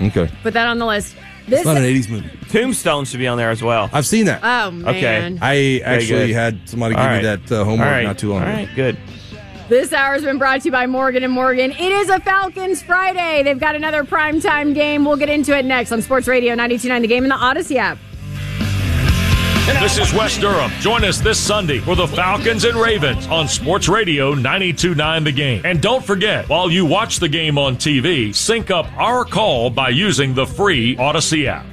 Okay. Put that on the list. It's not an 80s movie. Tombstone should be on there as well. I've seen that. Oh, man. Okay. I actually had somebody give me that homework not too long ago. All right, good. This hour has been brought to you by Morgan & Morgan. It is a Falcons Friday. They've got another primetime game. We'll get into it next on Sports Radio 92.9 The Game and the Odyssey app. This is Wes Durham. Join us this Sunday for the Falcons and Ravens on Sports Radio 92.9 The Game. And don't forget, while you watch the game on TV, sync up our call by using the free Odyssey app.